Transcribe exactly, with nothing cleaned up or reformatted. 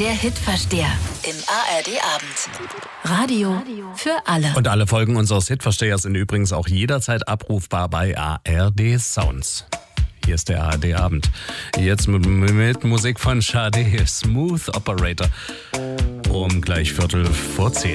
Der Hitversteher im A R D-Abend. Radio für alle. Und alle Folgen unseres Hitverstehers sind übrigens auch jederzeit abrufbar bei A R D Sounds. Hier ist der A R D-Abend. Jetzt mit, mit Musik von Sade, Smooth Operator. Um gleich Viertel vor zehn.